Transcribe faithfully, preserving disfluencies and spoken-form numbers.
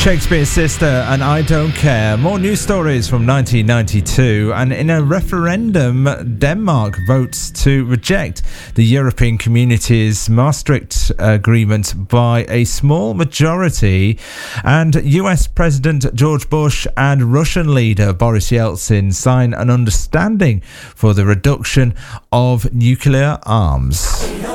Shakespeare's Sister and I Don't Care. More news stories from nineteen ninety-two. And in a referendum, Denmark votes to reject the European Community's Maastricht Agreement by a small majority. And U S President George Bush and Russian leader Boris Yeltsin sign an understanding for the reduction of nuclear arms.